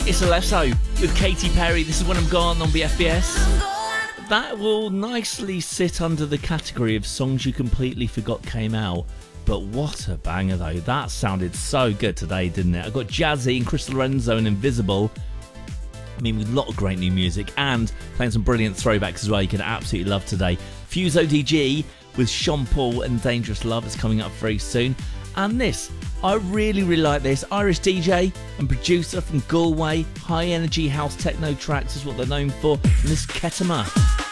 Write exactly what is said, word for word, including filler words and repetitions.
It's Alesso with Katy Perry. This is When I'm Gone on B F B S. That will nicely sit under the category of songs you completely forgot came out. But what a banger though. That sounded so good today, didn't it? I got Jazzy and Chris Lorenzo and Invisible. I mean, with a lot of great new music and playing some brilliant throwbacks as well. You can absolutely love today. Fuse O D G with Sean Paul and Dangerous Love is coming up very soon. And this, I really, really like this. Irish D J and producer from Galway. High energy house techno tracks is what they're known for. And this Ketama.